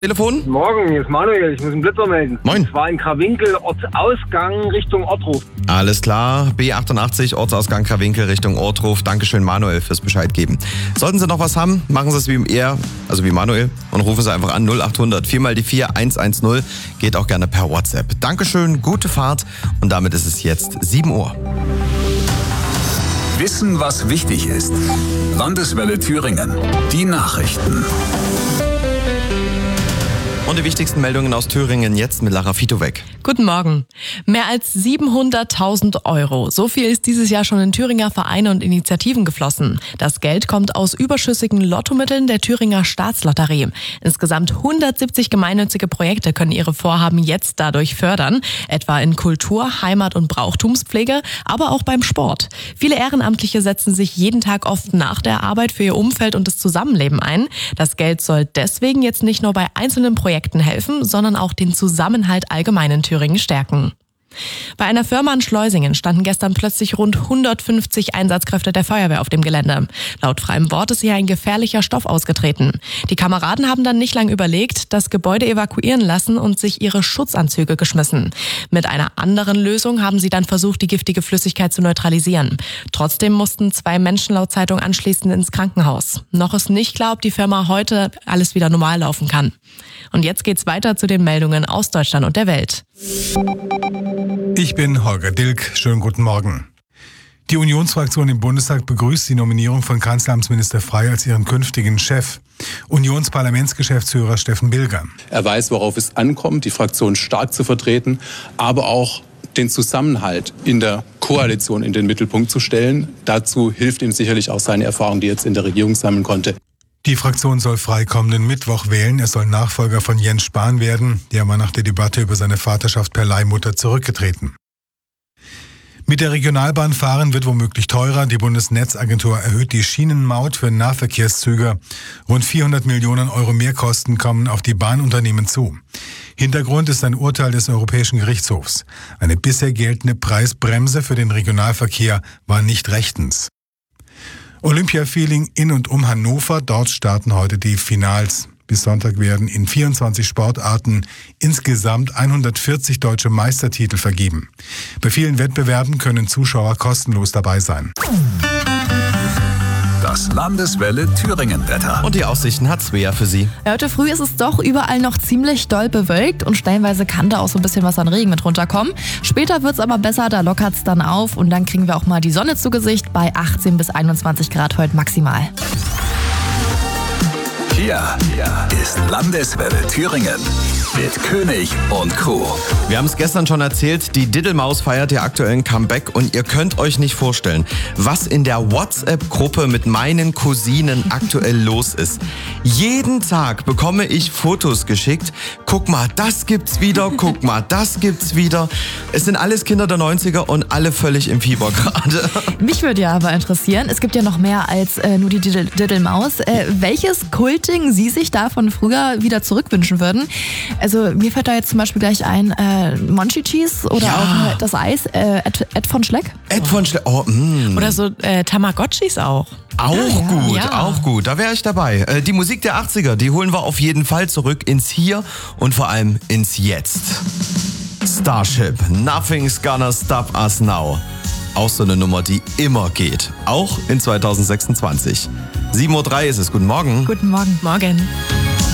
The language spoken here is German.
Telefon? Guten Morgen, hier ist Manuel. Ich muss einen Blitzer melden. Moin. Ich war in Krawinkel, Ortsausgang Richtung Ortruf. Alles klar, B88, Ortsausgang Krawinkel Richtung Ortruf. Dankeschön, Manuel, fürs Bescheid geben. Sollten Sie noch was haben, machen Sie es wie er, also wie Manuel, und rufen Sie einfach an 0800 4 mal die 4 110. Geht auch gerne per WhatsApp. Dankeschön, gute Fahrt und damit ist es jetzt 7 Uhr. Wissen, was wichtig ist. Landeswelle Thüringen. Die Nachrichten. Und die wichtigsten Meldungen aus Thüringen jetzt mit Lara Fitowek. Guten Morgen. Mehr als 700.000 Euro. So viel ist dieses Jahr schon in Thüringer Vereine und Initiativen geflossen. Das Geld kommt aus überschüssigen Lottomitteln der Thüringer Staatslotterie. Insgesamt 170 gemeinnützige Projekte können ihre Vorhaben jetzt dadurch fördern. Etwa in Kultur, Heimat- und Brauchtumspflege, aber auch beim Sport. Viele Ehrenamtliche setzen sich jeden Tag oft nach der Arbeit für ihr Umfeld und das Zusammenleben ein. Das Geld soll deswegen jetzt nicht nur bei einzelnen Projekten helfen, sondern auch den Zusammenhalt allgemein in Thüringen stärken. Bei einer Firma in Schleusingen standen gestern plötzlich rund 150 Einsatzkräfte der Feuerwehr auf dem Gelände. Laut freiem Wort ist hier ein gefährlicher Stoff ausgetreten. Die Kameraden haben dann nicht lange überlegt, das Gebäude evakuieren lassen und sich ihre Schutzanzüge geschmissen. Mit einer anderen Lösung haben sie dann versucht, die giftige Flüssigkeit zu neutralisieren. Trotzdem mussten 2 Menschen laut Zeitung anschließend ins Krankenhaus. Noch ist nicht klar, ob die Firma heute alles wieder normal laufen kann. Und jetzt geht's weiter zu den Meldungen aus Deutschland und der Welt. Ich bin Holger Dilk. Schönen guten Morgen. Die Unionsfraktion im Bundestag begrüßt die Nominierung von Kanzleramtsminister Frey als ihren künftigen Chef. Unionsparlamentsgeschäftsführer Steffen Bilger. Er weiß, worauf es ankommt, die Fraktion stark zu vertreten, aber auch den Zusammenhalt in der Koalition in den Mittelpunkt zu stellen. Dazu hilft ihm sicherlich auch seine Erfahrung, die er jetzt in der Regierung sammeln konnte. Die Fraktion soll Frey kommenden Mittwoch wählen. Er soll Nachfolger von Jens Spahn werden. Der war nach der Debatte über seine Vaterschaft per Leihmutter zurückgetreten. Mit der Regionalbahn fahren wird womöglich teurer. Die Bundesnetzagentur erhöht die Schienenmaut für Nahverkehrszüge. Rund 400 Millionen Euro Mehrkosten kommen auf die Bahnunternehmen zu. Hintergrund ist ein Urteil des Europäischen Gerichtshofs. Eine bisher geltende Preisbremse für den Regionalverkehr war nicht rechtens. Olympia-Feeling in und um Hannover. Dort starten heute die Finals. Bis Sonntag werden in 24 Sportarten insgesamt 140 deutsche Meistertitel vergeben. Bei vielen Wettbewerben können Zuschauer kostenlos dabei sein. Das Landeswelle Thüringen-Wetter. Und die Aussichten hat Svea für Sie. Heute früh ist es doch überall noch ziemlich doll bewölkt und stellenweise kann da auch so ein bisschen was an Regen mit runterkommen. Später wird es aber besser, da lockert es dann auf und dann kriegen wir auch mal die Sonne zu Gesicht bei 18 bis 21 Grad heute maximal. Hier ist Landeswelle Thüringen mit König und Crew. Wir haben es gestern schon erzählt, die Diddelmaus feiert ihr aktuellen Comeback und ihr könnt euch nicht vorstellen, was in der WhatsApp-Gruppe mit meinen Cousinen aktuell los ist. Jeden Tag bekomme ich Fotos geschickt. Guck mal, das gibt's wieder, guck mal, das gibt's wieder. Es sind alles Kinder der 90er und alle völlig im Fieber gerade. Mich würde ja aber interessieren, es gibt ja noch mehr als nur die Diddelmaus. Welches Kulting Sie sich da von früher wieder zurückwünschen würden? Also mir fällt da jetzt zum Beispiel gleich ein Monchi Cheese oder auch das Eis, Ed von Schleck. Ed von Schleck, Oder so Tamagotchis auch. Auch gut, da wäre ich dabei. Die Musik der 80er, die holen wir auf jeden Fall zurück ins Hier und vor allem ins Jetzt. Starship, Nothing's Gonna Stop Us Now. Auch so eine Nummer, die immer geht. Auch in 2026. 7:03 Uhr ist es. Guten Morgen. Guten Morgen. Morgen.